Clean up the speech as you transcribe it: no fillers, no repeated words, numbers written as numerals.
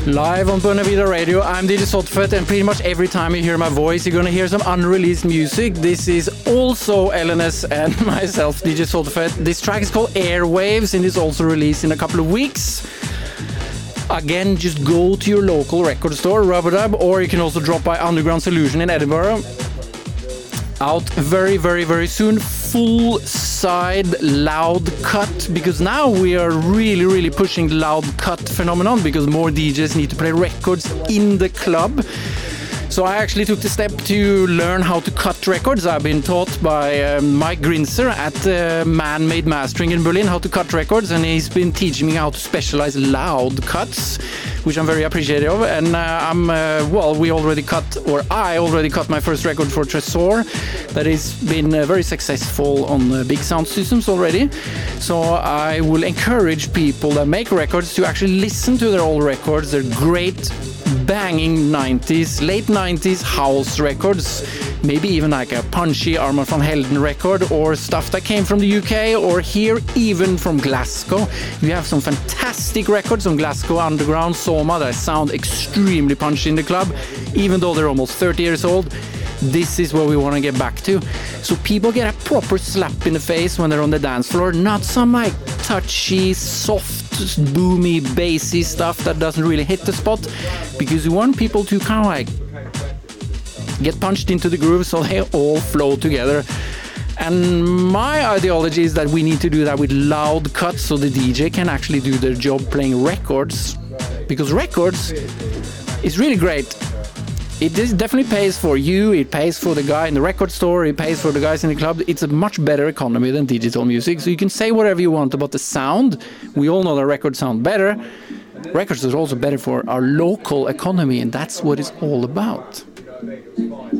Live on Buena Vida Radio, I'm DJ Sotfet, and pretty much every time you hear my voice, you're gonna hear some unreleased music. This is also LNS and myself, DJ Sotfet. This track is called Airwaves, and it's also released in a couple of weeks. Again, just go to your local record store, Rubber-Dub, or you can also drop by Underground Solution in Edinburgh. Out very, very, very soon. Full side loud cut, because now we are really pushing the loud cut phenomenon, because more DJs need to play records in the club. So I actually took the step to learn how to cut records. I've been taught by Mike Grinzer at Man-Made Mastering in Berlin how to cut records, and he's been teaching me how to specialize loud cuts, which I'm very appreciative of. And I already cut my first record for Tresor that has been very successful on big sound systems already. So I will encourage people that make records to actually listen to their old records. They're great banging late 90s house records, maybe even like a punchy Armand van Helden record, or stuff that came from the UK, or here even from Glasgow. We have some fantastic records on Glasgow Underground, Soma, that sound extremely punchy in the club, even though they're almost 30 years old. This is what we want to get back to. So people get a proper slap in the face when they're on the dance floor, not some like touchy, soft, boomy, bassy stuff that doesn't really hit the spot, because you want people to kind of like get punched into the groove so they all flow together. And my ideology is that we need to do that with loud cuts, so the DJ can actually do their job playing records, because records is really great. It definitely pays for you, it pays for the guy in the record store, it pays for the guys in the club. It's a much better economy than digital music, so you can say whatever you want about the sound. We all know that records sound better. Records are also better for our local economy, and that's what it's all about.